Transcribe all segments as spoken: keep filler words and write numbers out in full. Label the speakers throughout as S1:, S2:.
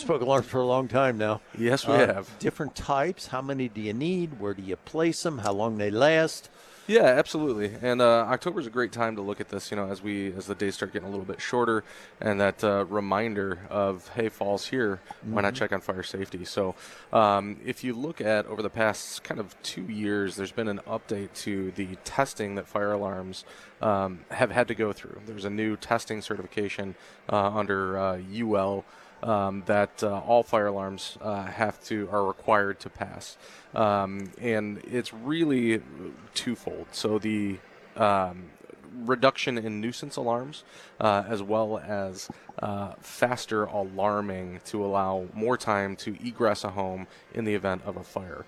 S1: smoke alarms for a long time now.
S2: Yes, we
S1: Uh,
S2: have.
S1: Different types. How many do you need? Where do you place them? How long they last?
S2: Yeah, absolutely. And uh, October is a great time to look at this. You know, as we as the days start getting a little bit shorter, and that uh, reminder of hey, fall's here. Why not check on fire safety? So, um, if you look at over the past kind of two years, there's been an update to the testing that fire alarms um, have had to go through. There's a new testing certification uh, under uh, U L. Um, that uh, all fire alarms uh, have to are required to pass, um, and it's really twofold. So the um, reduction in nuisance alarms, uh, as well as uh, faster alarming to allow more time to egress a home in the event of a fire.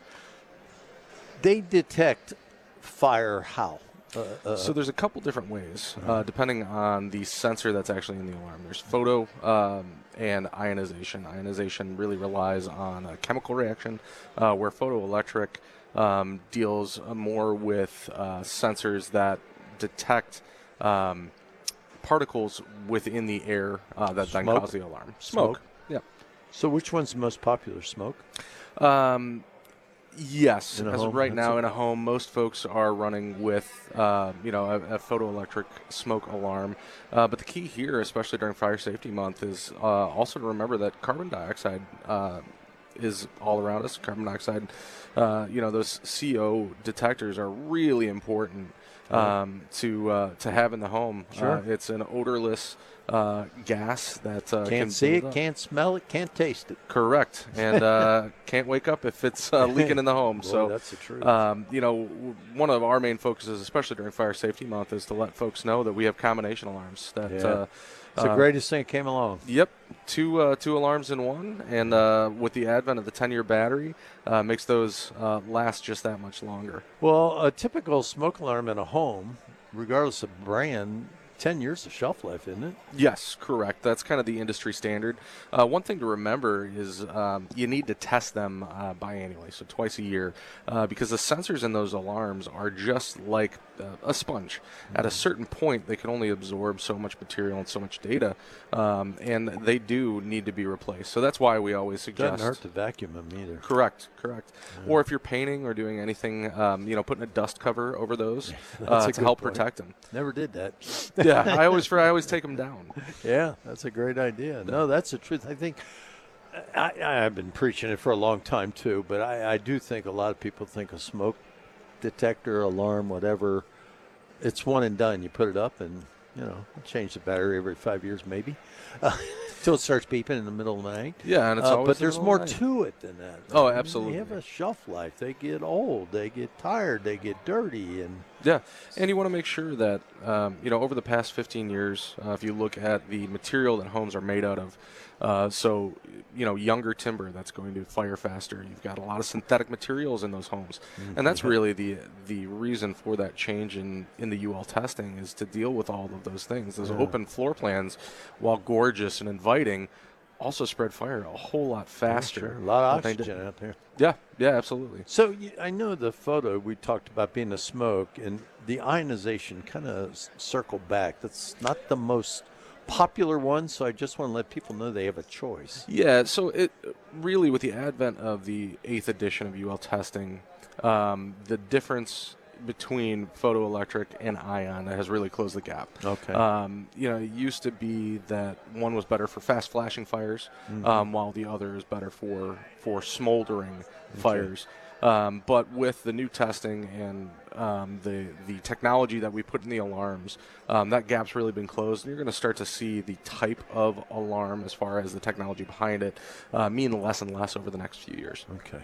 S1: They detect fire how? Uh, uh,
S2: So there's a couple different ways, uh, depending on the sensor that's actually in the alarm. There's photo um, and ionization. Ionization really relies on a chemical reaction, uh, where photoelectric um, deals uh, more with uh, sensors that detect um, particles within the air uh, that then
S1: Smoke?
S2: cause the alarm.
S1: Smoke.
S2: Yeah.
S1: so which one's the most popular? Smoke?
S2: Um, yes.
S1: In a
S2: As of
S1: home,
S2: right
S1: that's
S2: now,
S1: a-
S2: in a home, most folks are running with, uh, you know, a, a photoelectric smoke alarm. Uh, but the key here, especially during Fire Safety Month, is uh, also to remember that carbon dioxide uh, is all around us. Carbon dioxide, uh, you know, those C O detectors are really important um, to uh, to have in the home.
S1: Sure.
S2: Uh, it's an odorless uh, gas that uh,
S1: Can't
S2: can
S1: see
S2: build
S1: it,
S2: up.
S1: can't smell it, can't taste it.
S2: Correct, and uh, can't wake up if it's uh, leaking in the home.
S1: Boy,
S2: so
S1: that's the truth.
S2: um, you know, w- one of our main focuses, especially during Fire Safety Month, is to let folks know that we have combination alarms. That
S1: Yeah.
S2: uh,
S1: It's the
S2: uh,
S1: greatest thing that came along.
S2: Yep, two uh, two alarms in one, and uh, with the advent of the ten-year battery, uh, makes those uh, last just that much longer.
S1: Well, a typical smoke alarm in a home, regardless of brand, ten years of shelf life, isn't it?
S2: Yes, correct. That's kind of the industry standard. Uh, one thing to remember is um, you need to test them uh, biannually, so twice a year, uh, because the sensors in those alarms are just like uh, a sponge. At a certain point, they can only absorb so much material and so much data, um, and they do need to be replaced. So that's why we always suggest.
S1: Doesn't hurt to vacuum them either.
S2: Correct, correct. Or if you're painting or doing anything, um, you know, putting a dust cover over those
S1: That's
S2: uh,
S1: a
S2: to
S1: good
S2: help
S1: point.
S2: protect them.
S1: Never did that.
S2: Yeah, I always I always take them down.
S1: Yeah, that's a great idea. No, that's the truth. I think I, I've been preaching it for a long time too, but I, I do think a lot of people think a smoke detector, alarm, whatever, it's one and done. You put it up and, you know, change the battery every five years maybe uh, until it starts beeping in the middle of the night.
S2: Yeah, and it's
S1: Uh,
S2: always
S1: but
S2: in the
S1: there's
S2: middle
S1: more
S2: of the night.
S1: to it than that.
S2: Oh,
S1: I mean,
S2: absolutely.
S1: They have a shelf life. They get old. They get tired. They get dirty. And
S2: Yeah, and you want to make sure that, um, you know, over the past fifteen years, uh, if you look at the material that homes are made out of, uh, so, you know, younger timber that's going to fire faster. You've got a lot of synthetic materials in those homes. And that's really the the reason for that change in, in the U L testing is to deal with all of those things. Those open floor plans, while gorgeous and inviting, also spread fire a whole lot faster.
S1: Sure, a lot of
S2: than they
S1: oxygen
S2: did.
S1: out there.
S2: Yeah, yeah, absolutely.
S1: So you, I know the photo we talked about being the smoke and the ionization kind of circled back. That's not the most popular one, so I just want to let people know they have a choice.
S2: Yeah, so it really, with the advent of the eighth edition of U L testing, um, the difference between photoelectric and ion has really closed the gap.
S1: Okay.
S2: Um, you know, it used to be that one was better for fast flashing fires, um, while the other is better for for smoldering fires. Um, but with the new testing and um, the the technology that we put in the alarms, um, that gap's really been closed. And you're going to start to see the type of alarm, as far as the technology behind it, uh, mean less and less over the next few years.
S1: Okay.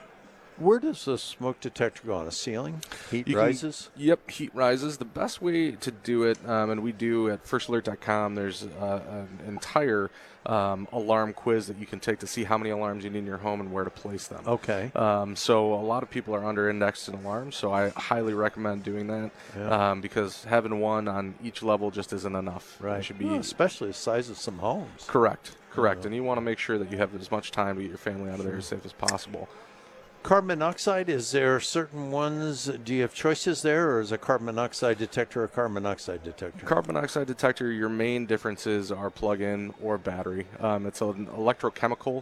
S1: Where does the smoke detector go? On a ceiling? Heat
S2: You can-
S1: rises?
S2: Yep, heat rises. The best way to do it, um, and we do at first alert dot com, there's uh, an entire um, alarm quiz that you can take to see how many alarms you need in your home and where to place them.
S1: Okay.
S2: Um, so a lot of people are under indexed in alarms, so I highly recommend doing that
S1: Yeah.
S2: um, because having one on each level just isn't enough. It
S1: Right.
S2: should be
S1: Well, especially the size of some homes.
S2: correct. Correct. And you want to make sure that you have as much time to get your family out of there as safe as possible.
S1: Carbon monoxide, is there certain ones, do you have choices there, or is a carbon monoxide detector a carbon monoxide detector?
S2: Carbon monoxide detector, your main differences are plug-in or battery. Um, it's an electrochemical